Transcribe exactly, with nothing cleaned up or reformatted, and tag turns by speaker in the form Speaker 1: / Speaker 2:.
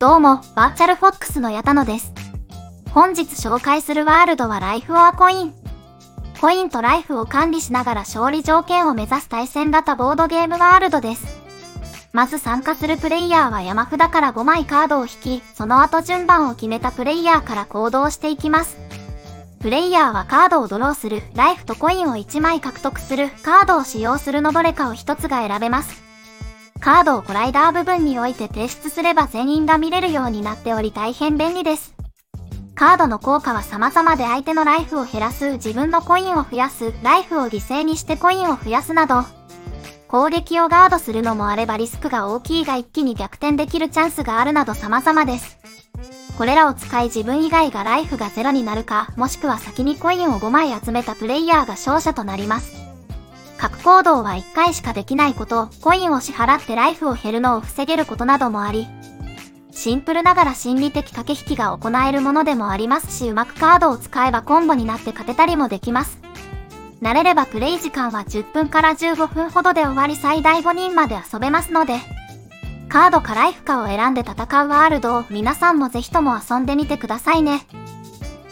Speaker 1: どうも、バーチャルフォックスの矢田野です。本日紹介するワールドはライフオアコイン。コインとライフを管理しながら勝利条件を目指す対戦型ボードゲームワールドです。まず参加するプレイヤーは山札からごまいカードを引き、その後順番を決めたプレイヤーから行動していきます。プレイヤーはカードをドローする、ライフとコインをいちまい獲得する、カードを使用するのどれかをひとつが選べます。カードをコライダー部分において提出すれば全員が見れるようになっており大変便利です。カードの効果は様々で相手のライフを減らす、自分のコインを増やす、ライフを犠牲にしてコインを増やすなど、攻撃をガードするのもあればリスクが大きいが一気に逆転できるチャンスがあるなど様々です。これらを使い自分以外がライフがゼロになるか、もしくは先にコインをごまい集めたプレイヤーが勝者となります。各行動はいっかいしかできないこと、コインを支払ってライフを減るのを防げることなどもあり、シンプルながら心理的駆け引きが行えるものでもありますし、うまくカードを使えばコンボになって勝てたりもできます。慣れればプレイ時間はじゅっぷんからじゅうごふんほどで終わり最大ごにんまで遊べますので、カードかライフかを選んで戦うワールドを皆さんもぜひとも遊んでみてくださいね。